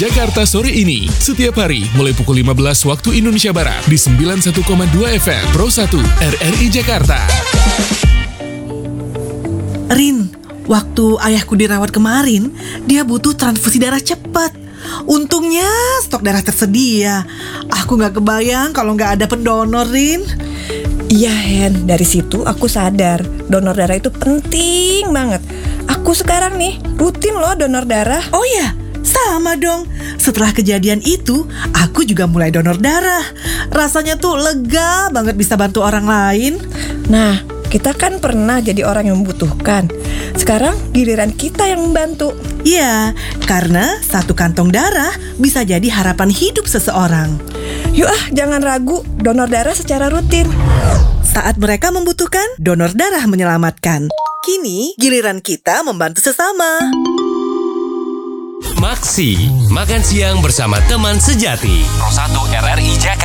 Jakarta sore ini. Setiap hari mulai pukul 15 waktu Indonesia Barat di 91,2 FM Pro 1 RRI Jakarta. Rin, waktu ayahku dirawat kemarin, dia butuh transfusi darah cepat. Untungnya stok darah tersedia. Aku gak kebayang kalau gak ada pendonor, Rin. Iya Hen, dari situ aku sadar donor darah itu penting banget. Aku sekarang nih rutin loh donor darah. Oh ya, sama dong. Setelah kejadian itu, aku juga mulai donor darah. Rasanya tuh lega banget bisa bantu orang lain. Nah, kita kan pernah jadi orang yang membutuhkan. Sekarang giliran kita yang membantu. Iya, karena satu kantong darah bisa jadi harapan hidup seseorang. Yuk jangan ragu, donor darah secara rutin. Saat mereka membutuhkan, donor darah menyelamatkan. Kini, giliran kita membantu sesama. Maksi, makan siang bersama teman sejati. Pro 1 RRI Jakarta.